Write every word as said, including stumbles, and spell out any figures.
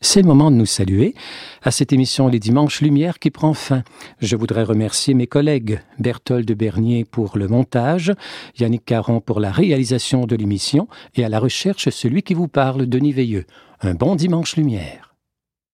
C'est le moment de nous saluer à cette émission Les Dimanches Lumière qui prend fin. Je voudrais remercier mes collègues Berthold Bernier pour le montage, Yannick Caron pour la réalisation de l'émission et à la recherche celui qui vous parle, Denis Veilleux. Un bon Dimanche Lumière.